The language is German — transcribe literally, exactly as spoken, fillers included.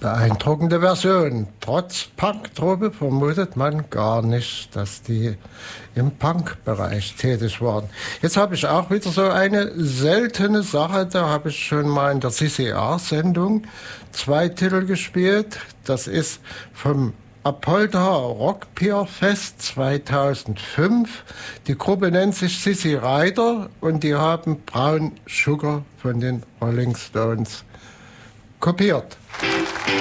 Beeindruckende Version. Trotz Punk-Truppe vermutet man gar nicht, dass die im Punk-Bereich tätig waren. Jetzt habe ich auch wieder so eine seltene Sache. Da habe ich schon mal in der C C R-Sendung zwei Titel gespielt. Das ist vom Apolda Rockpier Fest zweitausendfünf. Die Gruppe nennt sich Sissy Rider und die haben Brown Sugar von den Rolling Stones kopiert.